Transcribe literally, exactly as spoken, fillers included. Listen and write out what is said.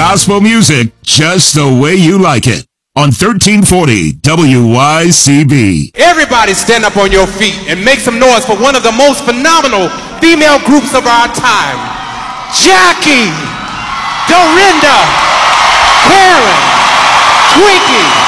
gospel music just the way you like it on thirteen forty W Y C B. Everybody stand up on your feet and make some noise for one of the most phenomenal female groups of our time. Jackie, Dorinda, Karen, Twinkie,